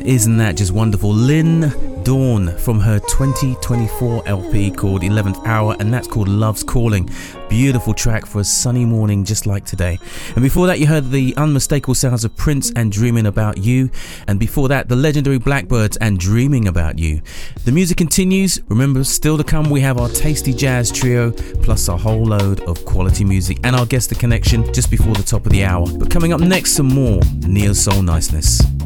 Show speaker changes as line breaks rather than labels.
Isn't that just wonderful? Lynn Dawn from her 2024 LP called 11th Hour, and that's called Love's Calling. Beautiful track for a sunny morning just like today. And before that, you heard the unmistakable sounds of Prince and Dreaming About You. And before that, the legendary Blackbirds and Dreaming About You. The music continues. Remember, still to come, we have our tasty jazz trio, plus a whole load of quality music and our guest The Connection just before the top of the hour. But coming up next, some more Neo Soul niceness.